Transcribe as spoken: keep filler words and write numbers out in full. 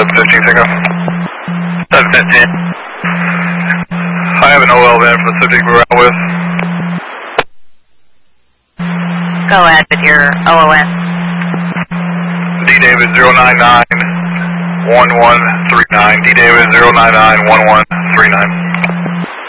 seven fifteen, Tango. seven fifteen. I have an O L van for the subject we're out with. Go ahead with your O O N. D David zero nine nine one one three nine. D David zero nine nine one one three nine.